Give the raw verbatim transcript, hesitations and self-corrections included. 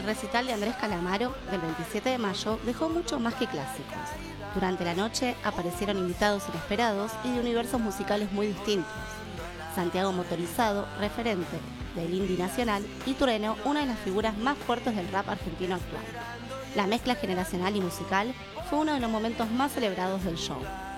El recital de Andrés Calamaro del veintisiete de mayo dejó mucho más que clásicos. Durante la noche aparecieron invitados inesperados y de universos musicales muy distintos. Santiago Motorizado, referente del indie nacional, y Trueno, una de las figuras más fuertes del rap argentino actual. La mezcla generacional y musical fue uno de los momentos más celebrados del show.